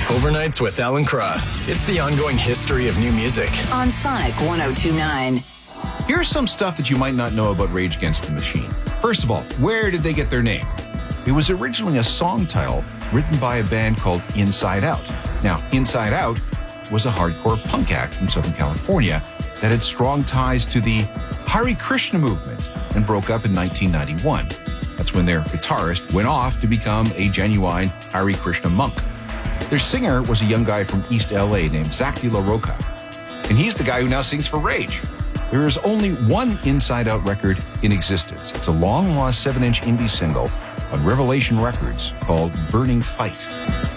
Overnights with Alan Cross. It's the ongoing history of new music. On Sonic 102.9. Here's some stuff that you might not know about Rage Against the Machine. First of all, where did they get their name? It was originally a song title written by a band called Inside Out. Now, Inside Out was a hardcore punk act from Southern California that had strong ties to the Hare Krishna movement and broke up in 1991. That's when their guitarist went off to become a genuine Hare Krishna monk. Their singer was a young guy from East LA named Zach De La Roca, and he's the guy who now sings for Rage. There is only one Inside Out record in existence. It's a long-lost 7-inch indie single on Revelation Records called Burning Fight.